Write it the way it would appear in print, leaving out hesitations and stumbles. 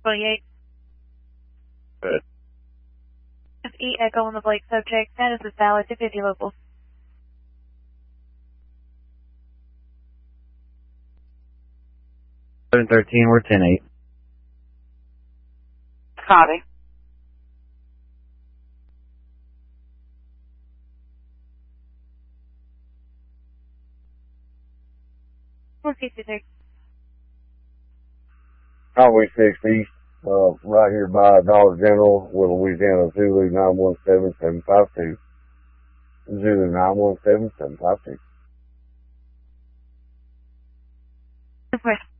28. Good. E echo on the Blake subject. Status is valid to 50 locals. Seven 13, we're 10-8. Copy. One 63. Highway 6 East, right here by Dollar General with Louisiana Zulu 917752. Zulu 917752. West.